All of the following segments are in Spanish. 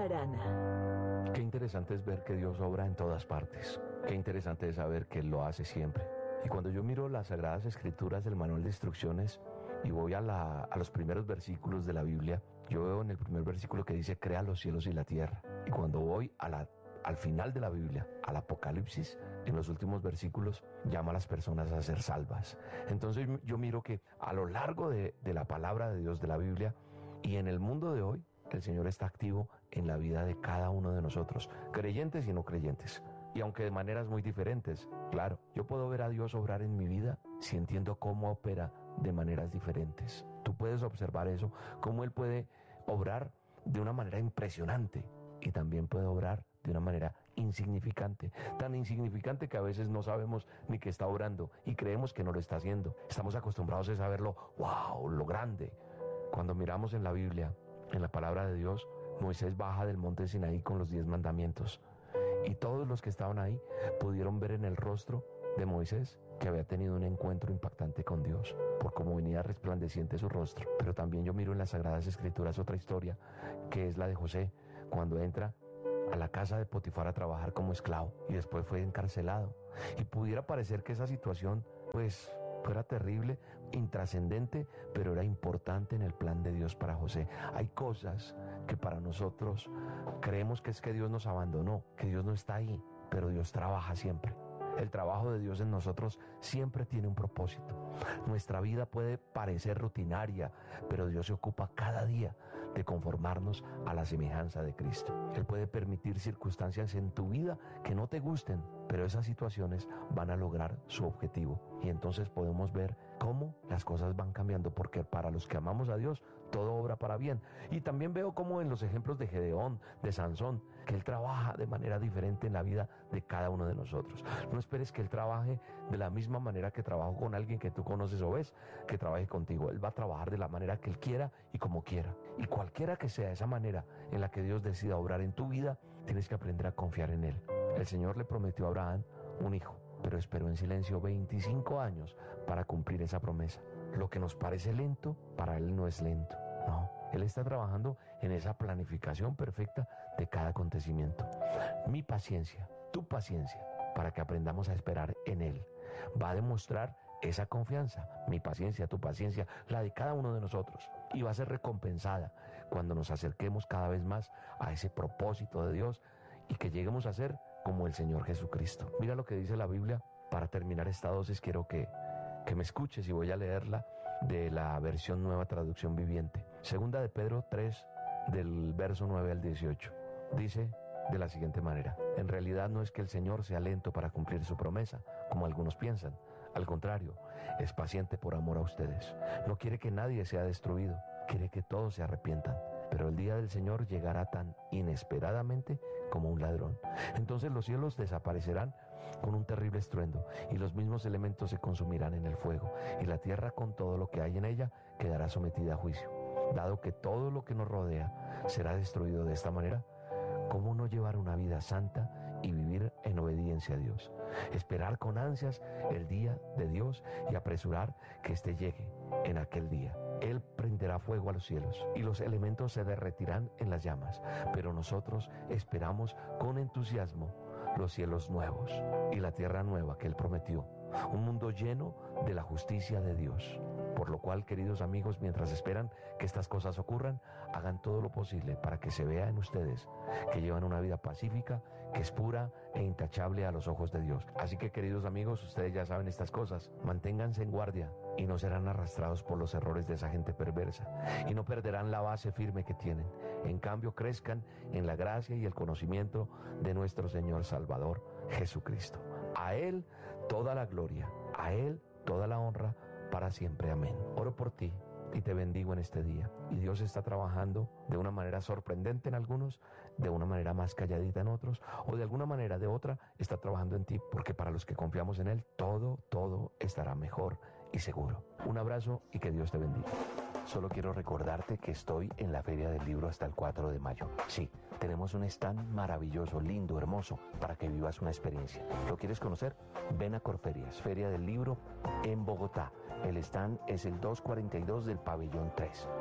Arana. Qué interesante es ver que Dios obra en todas partes. Qué interesante es saber que Él lo hace siempre. Y cuando yo miro las Sagradas Escrituras del Manual de Instrucciones y voy a los primeros versículos de la Biblia, yo veo en el primer versículo que dice, crea los cielos y la tierra. Y cuando voy al final de la Biblia, al Apocalipsis, en los últimos versículos, llama a las personas a ser salvas. Entonces yo miro que a lo largo de la palabra de Dios, de la Biblia, y en el mundo de hoy, el Señor está activo en la vida de cada uno de nosotros, creyentes y no creyentes. Y aunque de maneras muy diferentes, claro, yo puedo ver a Dios obrar en mi vida si entiendo cómo opera de maneras diferentes. Tú puedes observar eso, cómo Él puede obrar de una manera impresionante y también puede obrar de una manera insignificante, tan insignificante que a veces no sabemos ni que está obrando y creemos que no lo está haciendo. Estamos acostumbrados a saberlo, wow, lo grande. Cuando miramos en la Biblia, en la palabra de Dios, Moisés baja del monte Sinaí con los 10 mandamientos. Y todos los que estaban ahí pudieron ver en el rostro de Moisés que había tenido un encuentro impactante con Dios, por cómo venía resplandeciente su rostro. Pero también yo miro en las Sagradas Escrituras otra historia, que es la de José, cuando entra a la casa de Potifar a trabajar como esclavo y después fue encarcelado. Y pudiera parecer que esa situación, pues, fuera terrible, intrascendente, pero era importante en el plan de Dios para José. Hay cosas que para nosotros creemos que es que Dios nos abandonó, que Dios no está ahí, pero Dios trabaja siempre. El trabajo de Dios en nosotros siempre tiene un propósito. Nuestra vida puede parecer rutinaria, pero Dios se ocupa cada día de conformarnos a la semejanza de Cristo. Él puede permitir circunstancias en tu vida que no te gusten, pero esas situaciones van a lograr su objetivo. Y entonces podemos ver cómo las cosas van cambiando, porque para los que amamos a Dios, todo obra para bien. Y también veo como en los ejemplos de Gedeón, de Sansón, que Él trabaja de manera diferente en la vida de cada uno de nosotros. No esperes que Él trabaje de la misma manera que trabajó con alguien que tú conoces o ves, que trabaje contigo. Él va a trabajar de la manera que Él quiera y como quiera. Y cualquiera que sea esa manera en la que Dios decida obrar en tu vida, tienes que aprender a confiar en Él. El Señor le prometió a Abraham un hijo, pero esperó en silencio 25 años para cumplir esa promesa. Lo que nos parece lento, para Él no es lento. No, Él está trabajando en esa planificación perfecta de cada acontecimiento. Mi paciencia, tu paciencia, para que aprendamos a esperar en Él, va a demostrar esa confianza. Mi paciencia, tu paciencia, la de cada uno de nosotros. Y va a ser recompensada cuando nos acerquemos cada vez más a ese propósito de Dios y que lleguemos a ser como el Señor Jesucristo. Mira lo que dice la Biblia. Para terminar esta dosis quiero que me escuches y voy a leerla de la versión Nueva Traducción Viviente. Segunda de Pedro 3, del verso 9 al 18. Dice de la siguiente manera: en realidad no es que el Señor sea lento para cumplir su promesa, como algunos piensan. Al contrario, es paciente por amor a ustedes. No quiere que nadie sea destruido, quiere que todos se arrepientan. Pero el día del Señor llegará tan inesperadamente como un ladrón. Entonces los cielos desaparecerán con un terrible estruendo, y los mismos elementos se consumirán en el fuego, y la tierra con todo lo que hay en ella quedará sometida a juicio. Dado que todo lo que nos rodea será destruido de esta manera, ¿cómo no llevar una vida santa y vivir en obediencia a Dios? Esperar con ansias el día de Dios y apresurar que éste llegue en aquel día. Él prenderá fuego a los cielos y los elementos se derretirán en las llamas, pero nosotros esperamos con entusiasmo los cielos nuevos y la tierra nueva que Él prometió, un mundo lleno de la justicia de Dios. Por lo cual, queridos amigos, mientras esperan que estas cosas ocurran, hagan todo lo posible para que se vea en ustedes que llevan una vida pacífica, que es pura e intachable a los ojos de Dios. Así que, queridos amigos, ustedes ya saben estas cosas. Manténganse en guardia y no serán arrastrados por los errores de esa gente perversa, y no perderán la base firme que tienen. En cambio, crezcan en la gracia y el conocimiento de nuestro Señor Salvador Jesucristo. A Él toda la gloria, a Él toda la honra, para siempre. Amén. Oro por ti y te bendigo en este día. Y Dios está trabajando de una manera sorprendente en algunos, de una manera más calladita en otros, o de alguna manera de otra está trabajando en ti, porque para los que confiamos en Él, todo estará mejor y seguro. Un abrazo y que Dios te bendiga. Solo quiero recordarte que estoy en la Feria del Libro hasta el 4 de mayo. Sí, tenemos un stand maravilloso, lindo, hermoso, para que vivas una experiencia. ¿Lo quieres conocer? Ven a Corferias, Feria del Libro en Bogotá. El stand es el 242 del pabellón 3. Sí,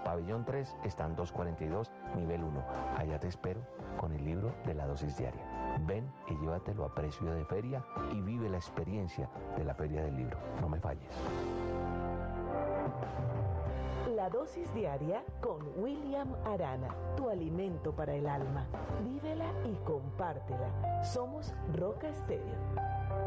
Pabellón 3, stand 242, nivel 1. Allá te espero con el libro de la dosis diaria. Ven y llévatelo a precio de feria y vive la experiencia de la Feria del Libro. No me falles. La dosis diaria con William Arana, tu alimento para el alma. Vívela y compártela. Somos Roca Estéreo.